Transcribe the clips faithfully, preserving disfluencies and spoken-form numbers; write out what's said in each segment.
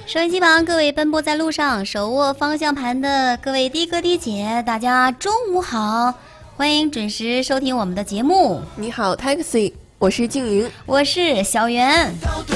收音机旁，各位奔波在路上、手握方向盘的各位的哥的姐，大家中午好，欢迎准时收听我们的节目。 你好 ，Taxi， 我是静莹， 我是小袁。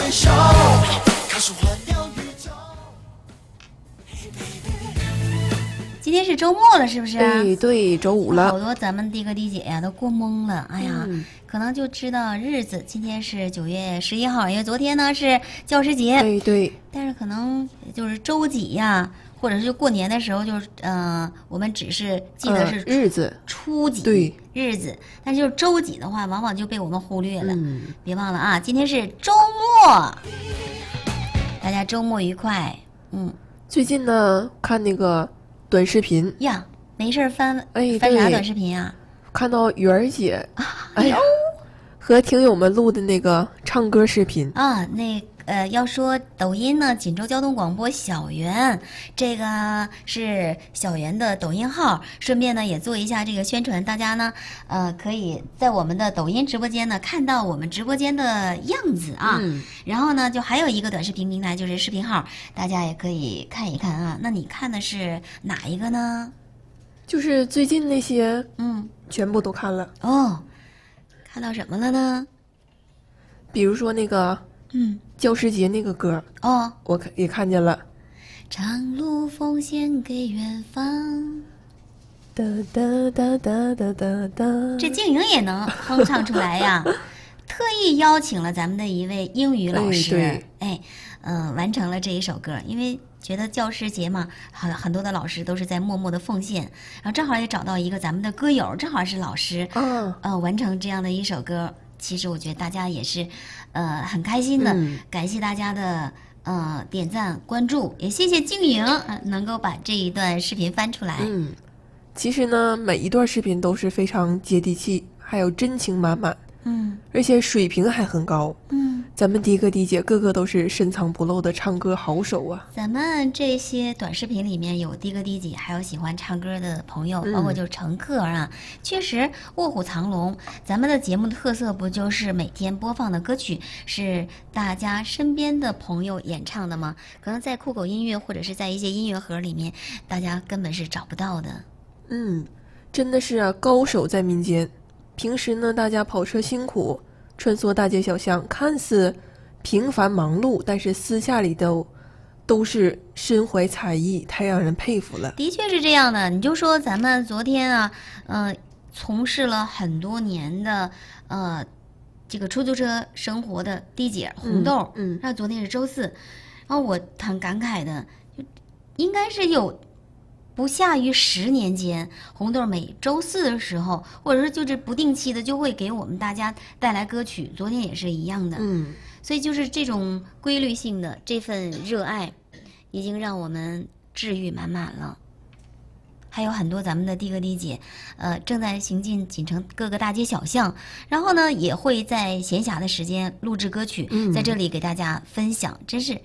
今天是周末了，是不是？ 对对，周五了。 好多咱们的哥的姐呀都过懵了，哎呀、嗯，可能就知道日子，今天是九月十一号，因为昨天呢是教师节。 对对。 但是可能就是周几呀，或者是过年的时候，就是呃，我们只是记得是、 呃、日子初几对日子，但是就是周几的话，往往就被我们忽略了。 嗯、 别忘了啊，今天是周末，大家周末愉快。嗯， 最近呢看那个短视频呀，没事翻哎翻啥短视频啊？ 看到媛儿姐， 啊、 哎呦，和听友们录的那个唱歌视频啊，那呃，要说抖音呢，锦州交通广播小袁，这个是小袁的抖音号，顺便呢也做一下这个宣传，大家呢呃可以在我们的抖音直播间呢看到我们直播间的样子啊， 嗯、 然后呢就还有一个短视频平台就是视频号，大家也可以看一看啊。那你看的是哪一个呢？ 就是最近那些， 嗯， 全部都看了。 哦，看到什么了呢？ 比如说那个， 嗯， 教师节那个歌， 哦， 我看也看见了。 长路奉献给远方。 哒哒哒哒哒哒哒， 这静莹也能哼唱出来呀！特意邀请了咱们的一位英语老师， 哎， 哎，嗯、呃，完成了这一首歌，因为觉得教师节嘛，很很多的老师都是在默默的奉献，然后正好也找到一个咱们的歌友，正好是老师， 啊， 呃，完成这样的一首歌，其实我觉得大家也是，呃，很开心的， 嗯、 感谢大家的呃点赞关注，也谢谢静莹、呃、能够把这一段视频翻出来。 嗯，其实呢，每一段视频都是非常接地气，还有真情满满。 嗯， 而且水平还很高。 嗯， 咱们的哥的姐个个都是深藏不露的唱歌好手啊。 咱们这些短视频里面有的哥的姐，还有喜欢唱歌的朋友，包括就是乘客啊，嗯、确实卧虎藏龙。咱们的节目的特色不就是每天播放的歌曲是大家身边的朋友演唱的吗？可能在酷狗音乐或者是在一些音乐盒里面，大家根本是找不到的。 嗯，真的是啊，高手在民间。平时呢，大家跑车辛苦，穿梭大街小巷，看似平凡忙碌，但是私下里都都是身怀才艺，太让人佩服了。 的确是这样的。你就说咱们昨天啊，呃，从事了很多年的呃这个出租车生活的的姐红豆， 嗯， 那、嗯、昨天是周四，然后我很感慨的，就应该是有。不下于十年间，红豆每周四的时候，或者说就是不定期的，就会给我们大家带来歌曲。昨天也是一样的， 嗯， 所以就是这种规律性的这份热爱，已经让我们治愈满满了。还有很多咱们的的哥的姐，呃，正在行进锦城各个大街小巷，然后呢，也会在闲暇的时间录制歌曲， 嗯、 在这里给大家分享，真是